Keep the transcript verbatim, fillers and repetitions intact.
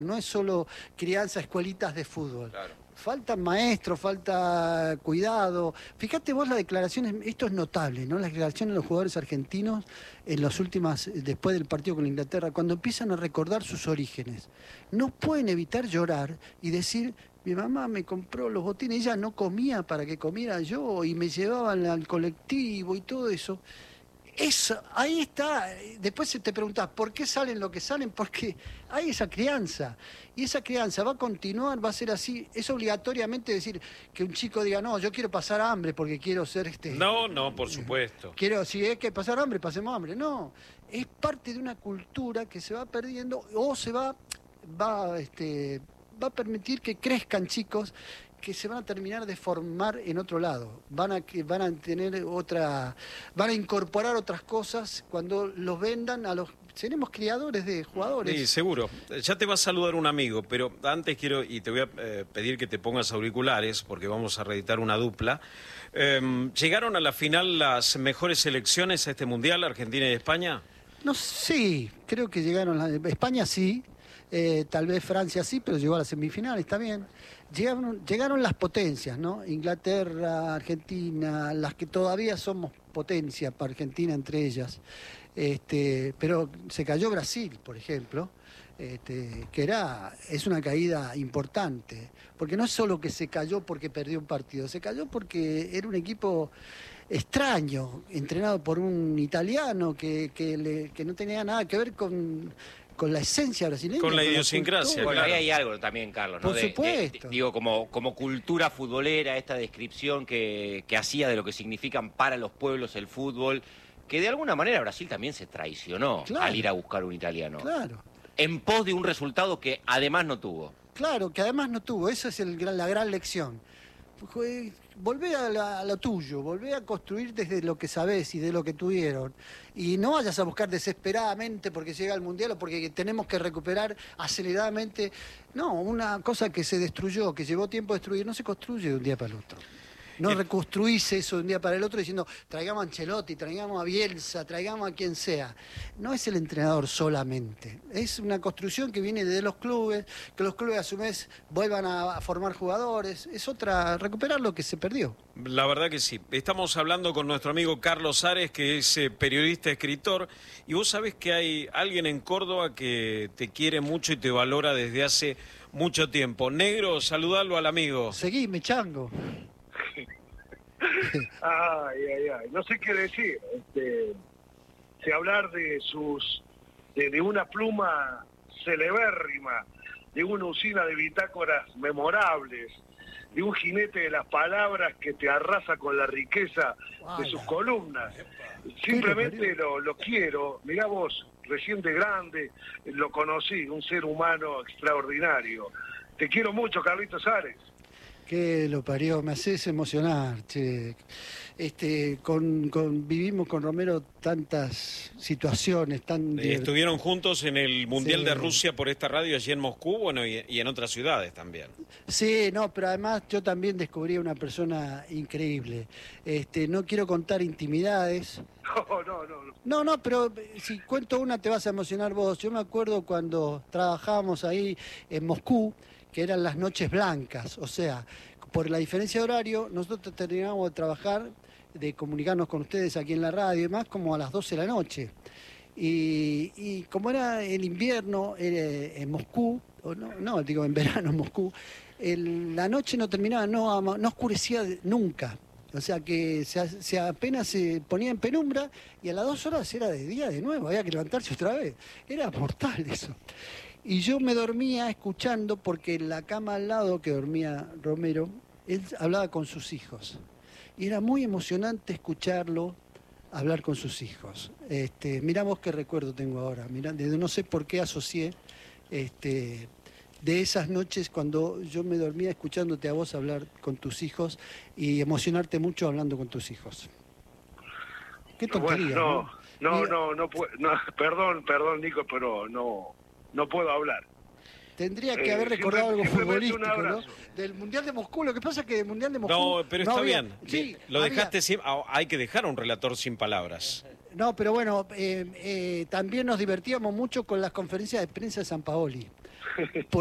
No es solo crianza, escuelitas de fútbol. Claro. Faltan maestros, falta cuidado. Fíjate vos las declaraciones, esto es notable, ¿no? Las declaraciones de los jugadores argentinos en las últimas, después del partido con Inglaterra, cuando empiezan a recordar sus orígenes. No pueden evitar llorar y decir, mi mamá me compró los botines, ella no comía para que comiera yo y me llevaban al colectivo y todo eso. Eso, ahí está. Después te preguntás, ¿por qué salen lo que salen? Porque hay esa crianza. Y esa crianza va a continuar, va a ser así. Es obligatoriamente decir que un chico diga, no, yo quiero pasar hambre porque quiero ser este... No, no, por supuesto. Quiero, si es que pasar hambre, pasemos hambre. No, es parte de una cultura que se va perdiendo o se va, va, este, va a permitir que crezcan chicos que se van a terminar de formar en otro lado, van a que van a tener otra, van a incorporar otras cosas cuando los vendan a los, seremos criadores de jugadores. Sí, seguro. Ya te va a saludar un amigo, pero antes quiero, y te voy a eh, pedir que te pongas auriculares, porque vamos a reeditar una dupla. Eh, ¿Llegaron a la final las mejores selecciones a este Mundial, Argentina y España? No, sí, creo que llegaron, a, España sí, eh, tal vez Francia sí, pero llegó a las semifinales, está bien. Llegaron, llegaron las potencias, ¿no? Inglaterra, Argentina, las que todavía somos potencia para Argentina entre ellas. Este, pero se cayó Brasil, por ejemplo, este, que era, es una caída importante, porque no es solo que se cayó porque perdió un partido, se cayó porque era un equipo extraño, entrenado por un italiano que, que, le, que no tenía nada que ver con... con la esencia brasileña. Con la idiosincrasia. Bueno, claro. ahí hay algo también, Carlos, ¿no? Por de, supuesto. De, digo, como, como cultura futbolera, esta descripción que, que hacía de lo que significan para los pueblos el fútbol, que de alguna manera Brasil también se traicionó claro, al ir a buscar un italiano. Claro. En pos de un resultado que además no tuvo. Claro, que además no tuvo. Esa es el, la gran lección. Volvé a, la, a lo tuyo, volvé a construir desde lo que sabés y de lo que tuvieron. Y no vayas a buscar desesperadamente porque llega el Mundial o porque tenemos que recuperar aceleradamente. No, una cosa que se destruyó, que llevó tiempo a destruir, no se construye de un día para el otro. No reconstruís eso de un día para el otro diciendo, traigamos a Ancelotti, traigamos a Bielsa, traigamos a quien sea. No es el entrenador solamente. Es una construcción que viene de los clubes, que los clubes a su vez vuelvan a formar jugadores. Es otra, recuperar lo que se perdió. La verdad que sí. Estamos hablando con nuestro amigo Carlos Ares, que es eh, periodista, escritor, y vos sabés que hay alguien en Córdoba que te quiere mucho y te valora desde hace mucho tiempo. Negro, saludalo al amigo. Seguime, chango. Ay, ay, ay, no sé qué decir. Este, si hablar de sus, de, de una pluma celebérrima, de una usina de bitácoras memorables, de un jinete de las palabras que te arrasa con la riqueza de sus columnas. Simplemente lo, lo quiero. Mirá vos, recién de grande, lo conocí, un ser humano extraordinario. Te quiero mucho, Carlitos Ares. Que lo parió, me haces emocionar, che. Este, con, con, vivimos con Romero tantas situaciones, tan... Eh, estuvieron juntos en el Mundial sí. de Rusia por esta radio allí en Moscú, bueno, y, y en otras ciudades también. Sí, no, pero además yo también descubrí a una persona increíble. Este, no quiero contar intimidades. No, no, no. No, no, pero si cuento una te vas a emocionar vos. Yo me acuerdo cuando trabajábamos ahí en Moscú, que eran las noches blancas, o sea, por la diferencia de horario, nosotros terminábamos de trabajar, de comunicarnos con ustedes aquí en la radio y demás, como a las doce de la noche. Y, y como era el invierno eh, en Moscú, o no, no, digo en verano en Moscú, el, la noche no terminaba, no, no oscurecía nunca. O sea que se, se apenas se ponía en penumbra y a las dos horas era de día de nuevo, había que levantarse otra vez. Era mortal eso. Y yo me dormía escuchando, porque en la cama al lado que dormía Romero, él hablaba con sus hijos. Y era muy emocionante escucharlo hablar con sus hijos. Este, mirá vos qué recuerdo tengo ahora. Mirá, no sé por qué asocié este, de esas noches cuando yo me dormía escuchándote a vos hablar con tus hijos y emocionarte mucho hablando con tus hijos. Qué tontería, bueno, no, ¿no? no, no, no, no, no, perdón, perdón, Nico, pero no, no puedo hablar. Tendría que eh, haber recordado algo futbolístico, ¿no? un Del Mundial de Moscú. Lo que pasa es que del Mundial de Moscú... No, pero está no había... bien. Sí, Lo había... dejaste sin... Hay que dejar a un relator sin palabras. No, pero bueno, eh, eh, también nos divertíamos mucho con las conferencias de prensa de Sampaoli.